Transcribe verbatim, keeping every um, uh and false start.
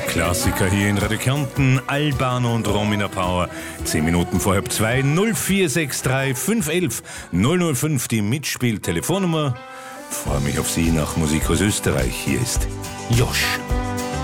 Klassiker hier in Radio Kärnten, Albano und Romina Power. Zehn Minuten vor halb zwei, null vier sechs drei fünf eins eins null null fünf, die Mitspiel-Telefonnummer. Freue mich auf Sie nach Musik aus Österreich. Hier ist Josh.